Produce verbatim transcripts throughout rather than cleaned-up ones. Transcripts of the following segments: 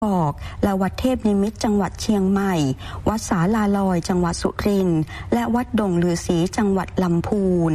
ออกและวัดเทพนิมิตรจังหวัดเชียงใหม่วัดศาลาลอยจังหวัดสุรินทร์และวัดดงฤาษีจังหวัดลำพูน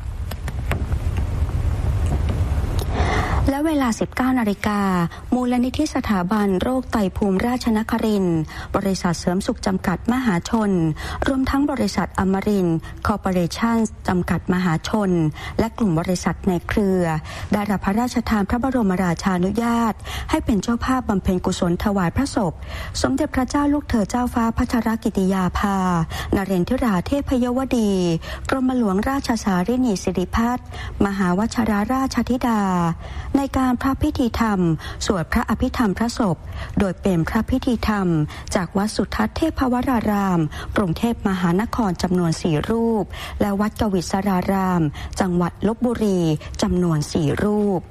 และเวลา สิบเก้านาฬิกา มูลนิธิสถาบันโรคไตภูมิราชนครินทร์บริษัทเสริมสุขจำกัดมหาชนรวมทั้งบริษัทอมรินทร์คอร์ปอเรชั่นจำกัดมหาชนและกลุ่มบริษัทในเครือได้รับพระราชทานพระบรมราชานุญาตให้เป็นเจ้าภาพบำเพ็ญกุศลถวายพระศพสมเด็จพระเจ้าลูกเธอเจ้าฟ้าพัชรกิติยาภานเรนทิราเทพยวดีกรมหลวงราชสารินีสิริพัฒน์มหาวชิราราชธิดาในการพระพิธีธรรมสวดพระอภิธรรมพระศพโดยเป็นพระพิธีธรรมจากวัดสุทัศน์เทพวรารามกรุงเทพมหานครจำนวนสี่รูปและวัดกวิศรารามจังหวัดลพบุรีจำนวนสี่รูป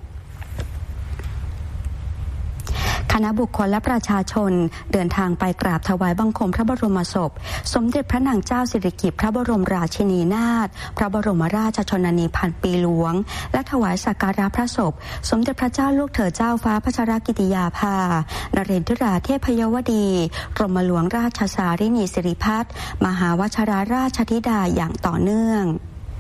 คณะบุคคลและประชาชนเดินทางไปกราบถวายบังคมพระบรมศพสมเด็จพระนางเจ้าสิริกิติ์พระบรมราชินีนาถพระบรมราชชนนีพันปีหลวงและถวายสักการะพระศพสมเด็จพระเจ้าลูกเธอเจ้าฟ้าพัชรกิติยาภานเรนทิราเทพยวดีกรมหลวงราชสารินีสิริพัฒน์มหาวชิราราชธิดาอย่างต่อเนื่อง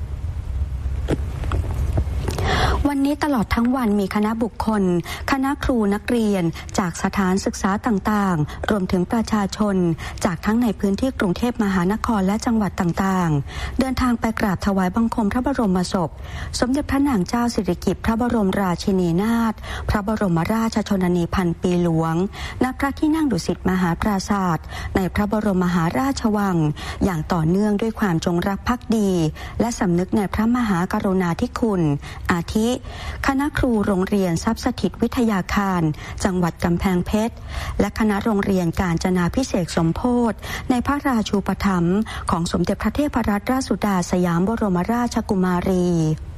วันนี้ตลอดทั้งวันมีคณะบุคคลคณะครูนักเรียนจากสถานศึกษาต่างๆรวมถึงประชาชนจากทั้งในพื้นที่กรุงเทพมหานครและจังหวัดต่างๆเดินทางไปกราบถวายบังคมพระบรมศพสมเด็จพระนางเจ้าสิริกิติ์พระบรมราชินีนาถพระบรมราชชนนีพันปีหลวงณพระที่นั่งดุสิตมหาปราสาทในพระบรมมหาราชวังอย่างต่อเนื่องด้วยความจงรักภักดีและสำนึกในพระมหากรุณาธิคุณอาทิคณะครูโรงเรียนทรัพย์สถิตวิทยาคารจังหวัดกำแพงเพชรและคณะโรงเรียนกาญจนาภิเษกสมโภชในพระราชูปถัมภ์ของสมเด็จพระเทพรัตนราชสุดาสยามบรมราชกุมารี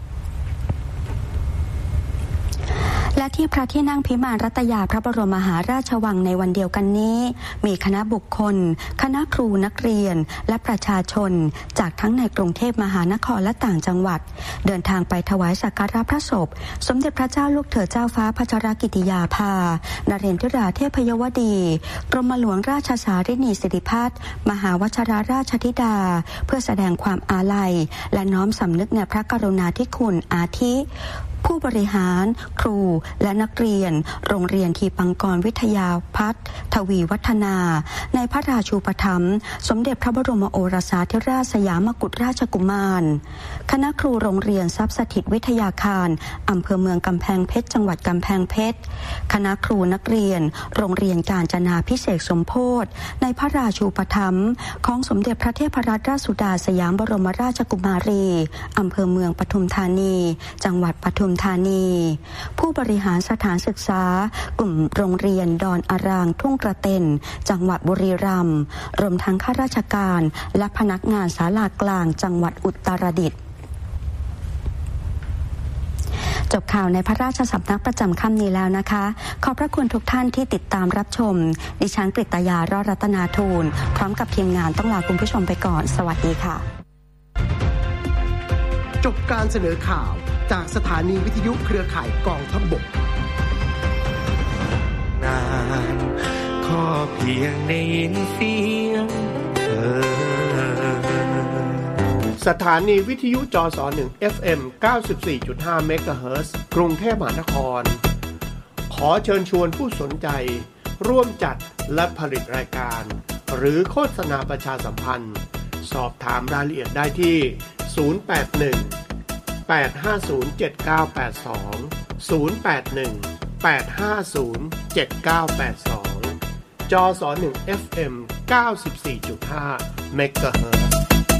และที่พระที่นั่งพิมานรัตยาพระบรมมหาราชวังในวันเดียวกันนี้มีคณะบุคคลคณะครูนักเรียนและประชาชนจากทั้งในกรุงเทพมหานครและต่างจังหวัดเดินทางไปถวายสักการะพระศพสมเด็จพระเจ้าลูกเธอเจ้าฟ้าพัชรกิติยาภานเรนทิราเทพยวดีกรมหลวงราชสารินีสิริพัฒน์มหาวชิราราชธิดาเพื่อแสดงความอาลัยและน้อมสำนึกในพระกรุณาธิคุณอาทิผู้บริหารครูและนักเรียนโรงเรียนทีปังกรวิทยาพัฒน์ทวีวัฒนาในพระราชูปถัมภ์สมเด็จพระบรมโอรสาธิราชสยามกุฎราชกุมารคณะครูโรงเรียนทรัพย์สถิตวิทยาคารอำเภอเมืองกำแพงเพชรจังหวัดกำแพงเพชรคณะครูนักเรียนโรงเรียนกาญจนาภิเษกสมโภชในพระราชูปถัมภ์ของสมเด็จพระเทพรัตนราชสุดาสยามบรมราชกุมารีอำเภอเมืองปทุมธานีจังหวัดปทุมธานีผู้บริหารสถานศึกษากลุ่มโรงเรียนดอนอารางทุ่งกระเต็นจังหวัดบุรีรัมย์รวมทั้งข้าราชการและพนักงานศาลากลางจังหวัดอุตรดิตถ์จบข่าวในพระราชสำนักประจำค่ำนี้แล้วนะคะขอบพระคุณทุกท่านที่ติดตามรับชมดิฉันกฤตยารอดรัตนาทูลพร้อมกับทีมงานต้องลาคุณผู้ชมไปก่อนสวัสดีค่ะจบการเสนอข่าวจากสถานีวิทยุเครือข่ายกองทัพบกนานขอเพียงได้ยินเสียงเธอสถานีวิทยุจสหนึ่ง เอฟ เอ็ม เก้าสิบสี่จุดห้า เมกะเฮิรตซ์ กรุงเทพมหานครขอเชิญชวนผู้สนใจร่วมจัดและผลิตรายการหรือโฆษณาประชาสัมพันธ์สอบถามรายละเอียดได้ที่ศูนย์ แปด หนึ่ง แปด ห้า ศูนย์ เจ็ด เก้า แปด สอง ศูนย์ แปด หนึ่ง แปด ห้า ศูนย์ เจ็ด เก้า แปด สองจสหนึ่ง เอฟ เอ็ม เก้าสิบสี่จุดห้า เมกะเฮิรตซ์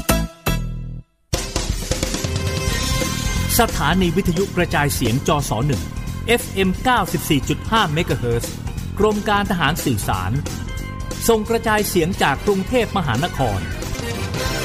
สถานีวิทยุกระจายเสียงจสหนึ่ง เอฟ เอ็ม เก้าสิบสี่จุดห้า เมกะเฮิรตซ์ กรมการทหารสื่อสารส่งกระจายเสียงจากกรุงเทพมหานคร